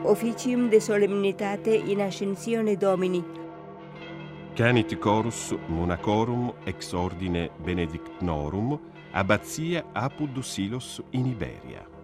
officium de solemnitate in ascensione Domini. Canit chorus monacorum ex ordine benedictnorum, abbazia Apud Silos in Iberia.